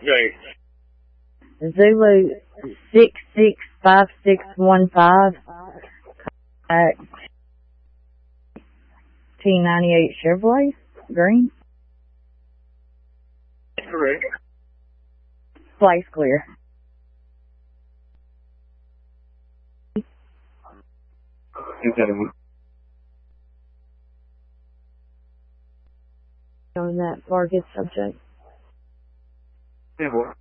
Right. Zulu 665615. T98 Chevrolet, green. Correct. Place clear. On that target subject. Yeah, boy.